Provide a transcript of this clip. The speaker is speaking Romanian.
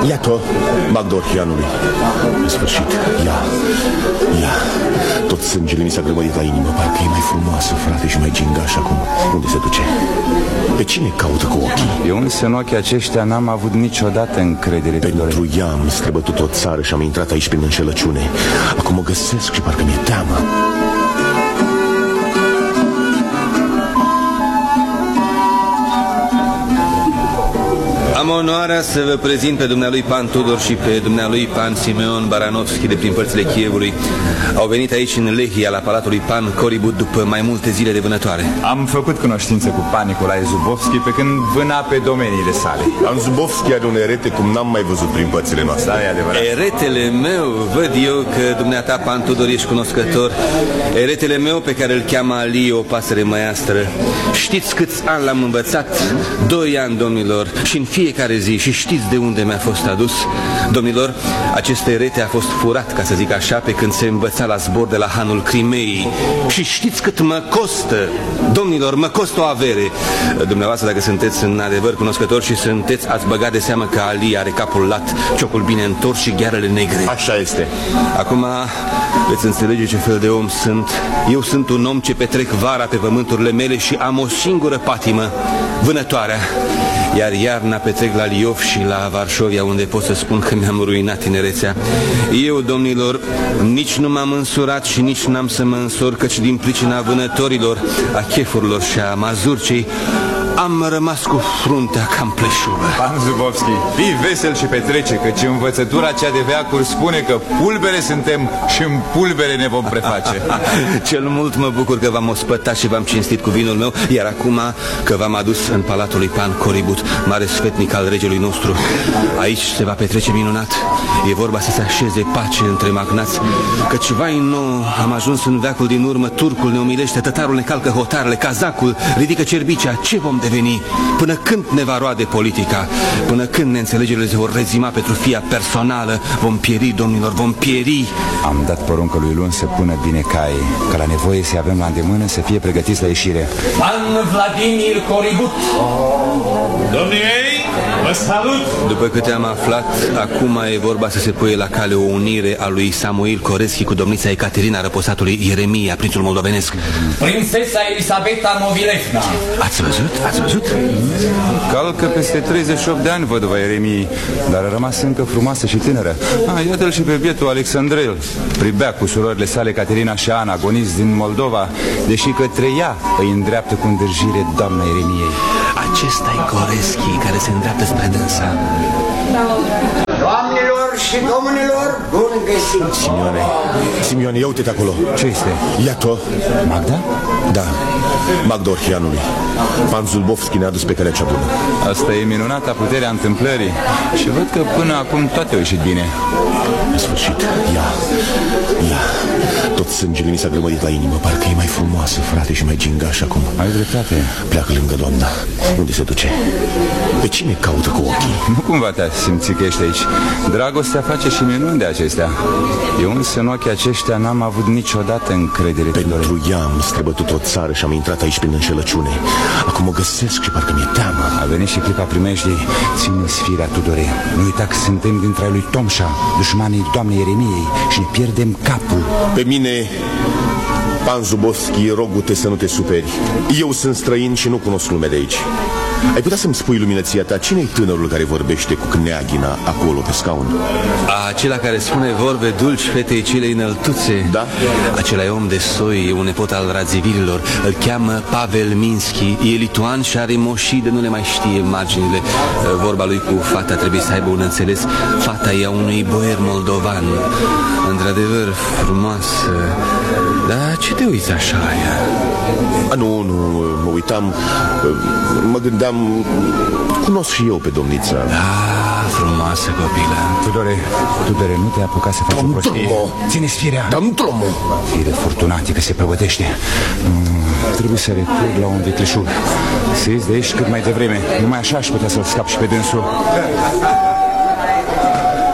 Iată, Magdorhianului. În sfârșit, ea. Tot sângele mi s-a grămădit la inimă. Parcă e mai frumoasă, frate, și mai gingaș acum. Unde se duce? Pe cine caută cu ochii? Eu însă în ochii aceștia n-am avut niciodată încredere. Pentru ea am străbătut o țară și am intrat aici prin înșelăciune. Acum o găsesc și parcă mi-e teamă. Am onoarea să vă prezint pe dumnealui Pan Tudor și pe dumnealui Pan Simeon Baranovski de prin părțile Chievului. Au venit aici în Lehia, la palatul Pan Coribut, după mai multe zile de vânătoare. Am făcut cunoștință cu Pan Nicolae Zubovski pe când vâna pe domeniile sale. Pan Zubovski are un erete cum n-am mai văzut prin părțile noastre. Da, e adevărat. Eretele meu, văd eu că dumneata Pan Tudor ești cunoscător. Eretele meu pe care îl cheamă Ali, o pasăre măiastră. Știți câți ani l-am învățat? 2 ani, domnilor, și în fiecare zi. Și știți de unde mi-a fost adus? Domnilor, acest erete a fost furat, ca să zic așa, pe când se învăța la zbor de la hanul Crimeei. Și știți cât mă costă? Domnilor, mă costă o avere. Dumneavoastră, dacă sunteți în adevăr cunoscători și sunteți, ați băgat de seamă că Ali are capul lat, ciocul bine întors și ghearele negre. Așa este. Acum veți înțelege ce fel de om sunt. Eu sunt un om ce petrec vara pe pământurile mele și am o singură patimă, vânătoarea. Iar iarna petrec la Liov și la Varșovia, unde pot să spun că mi-am ruinat tinerețea. Eu, domnilor, nici nu m-am însurat și nici n-am să mă însor, căci din pricina vânătorilor, a chefurilor și a mazurcei, am rămas cu fruntea cam pleșuvă. Pan Zubovski, fii vesel și petrece, căci învățătura cea de veacuri spune că pulbere suntem și în pulbere ne vom preface. Cel mult mă bucur că v-am ospătat și v-am cinstit cu vinul meu, iar acum că v-am adus în palatul lui Pan Coribut, mare sfetnic al regelui nostru. Aici se va petrece minunat. E vorba să se așeze pace între magnați, căci vai nou, am ajuns în veacul din urmă, turcul ne umilește, tătarul ne calcă hotarele, cazacul ridică cerbicea. Ce vom deveni? Până când ne va roade politica? Până când neînțelegerile se vor rezima pentru fia personală? Vom pieri, domnilor, vom pieri. Am dat poruncă lui Lun să pună bine cai, că la nevoie să avem la îndemână, să fie pregătiți la ieșire. Pan Vladimir Coribut. Domnii, vă salut! După câte am aflat, acum e vorba să se puie la cale o unire a lui Samuil Coreschi cu domnița Ecaterina răposatului Ieremia, prințul moldovenesc. Prințesa Elisabeta Movilevna. Ați văzut? Ați văzut? Calcă peste 38 de ani văduva Ieremiei, dar a rămas încă frumoasă și tânără. Iată-l și pe bietul Alexandrel, pribea cu surorile sale Caterina și Ana, agoniți din Moldova, deși către ea îi îndreaptă cu îndrăjire doamna Ieremiei. Acesta-i Coreschi care se îndreaptă spre dânsa. Doamnelor și domnilor, bun găsit! Simeone, ia uite-te acolo. Ce este? Iată. Magda? Da, Magdorhianului. Pan Zubovski ne-a dus pe calea cea bună. Asta e minunata puterea întâmplării. Și văd că până acum toate au ieșit bine. În sfârșit, ea. Tot sângele mi s-a grămădit la inimă. Parcă e mai frumoasă, frate, și mai gingaș acum. Ai dreptate. Pleacă lângă doamna. Unde se duce? Pe cine caută cu ochii? Nu cumva te-ai simțit că ești aici. Dragostea face și minuni de acestea. Eu însă în ochii aceștia n-am avut niciodată încredere. Pentru ea am străbătut o țară și am intrat aici prin înșelăciune. Acum o găsesc și parcă mi-e teamă. A venit și clipa primejdii. Ține sfirea, Tudore. Nu uita că suntem dintre ai lui Tomșa, dușmanii doamnei Ieremiei, și ne pierdem capul. Pe mine, Pan Zubovski, rogu-te să nu te superi. Eu sunt străin și nu cunosc lumea de aici. Ai putea să-mi spui, luminăția ta, cine-i tânărul care vorbește cu Cneaghina acolo pe scaun? Acela care spune vorbe dulci fetei cele înăltuțe. Da? Acela e om de soi, e un nepot al Radzivirilor. Îl cheamă Pavel Minski. E lituan și are moșii de nu le mai știe marginile. Vorba lui cu fata trebuie să aibă un înțeles. Fata e a unui boier moldovan. Într-adevăr, frumoasă. Dar ce te uiți așa ea? Nu, mă uitam. Mă gândeam. Cunosc și eu pe domnița. Da, frumoasă copilă. Tudore, nu te apuca să faci o prostie. Ține sfirea. Dă-mi drumul. Fire furtunate că se prăvătește. Trebuie să recurg la un vicleșug. Să ies de aici cât mai devreme. Numai așa aș putea să-l scap și pe dânsul.